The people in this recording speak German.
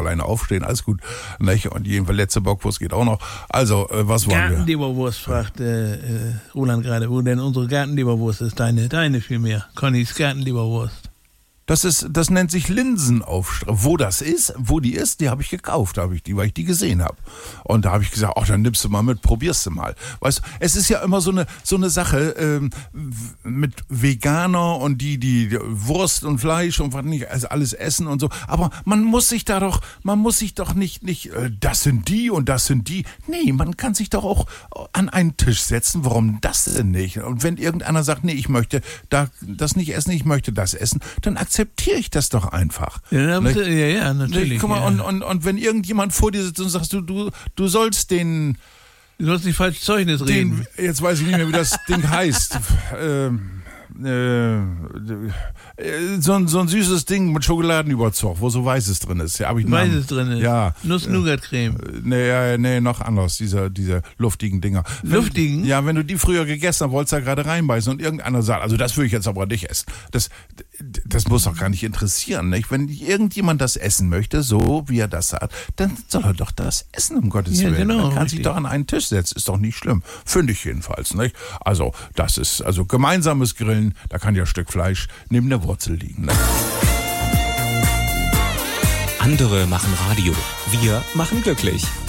alleine aufstehen, alles gut. Nicht? Und jedenfalls letzte Bockwurst geht auch noch. Also, was wollen wir? Gartenleberwurst, fragt Roland gerade, wo denn unsere Gartenleberwurst ist, deine vielmehr. Connys Gartenleberwurst. Das nennt sich Linsenaufstrich. Wo die ist, die habe ich gekauft, weil ich die gesehen habe. Und da habe ich gesagt, dann nimmst du mal mit, probierst du mal. Weißt du, es ist ja immer so eine Sache mit Veganer und die Wurst und Fleisch und was nicht, also alles essen und so. Aber man muss sich doch nicht, das sind die und das sind die. Nee, man kann sich doch auch an einen Tisch setzen. Warum das denn nicht? Und wenn irgendeiner sagt, nee, ich möchte das nicht essen, ich möchte das essen, dann akzeptiere ich das doch einfach. Ja, natürlich. Guck mal, und wenn irgendjemand vor dir sitzt und sagst, du sollst Du sollst nicht falsch Zeugnis reden. Jetzt weiß ich nicht mehr, wie das Ding heißt. So ein süßes Ding mit Schokoladenüberzug, wo so Weißes drin ist. Ja, Weißes drin ist? Ja. Nuss-Nougat-Creme? Nee, noch anders, diese luftigen Dinger. Luftigen? Ja, wenn du die früher gegessen hast, wolltest du da gerade reinbeißen und irgendeiner sagt, also das würde ich jetzt aber nicht essen. Das muss doch gar nicht interessieren, nicht? Wenn irgendjemand das essen möchte, so wie er das sagt, dann soll er doch das essen, um Gottes Willen. Genau, man kann sich doch an einen Tisch setzen, ist doch nicht schlimm. Finde ich jedenfalls, nicht? Also, das ist, gemeinsames Grillen, da kann ja ein Stück Fleisch neben der Wurzel liegen, ne? Andere machen Radio. Wir machen glücklich.